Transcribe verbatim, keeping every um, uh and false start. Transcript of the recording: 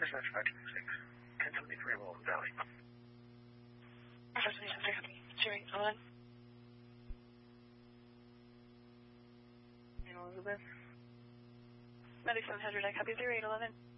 dispatch five two six, ten seventy-three Walton Valley. five seventy-three, Siri, on. Elizabeth. Medic seven hundred, I copy zero eight eleven.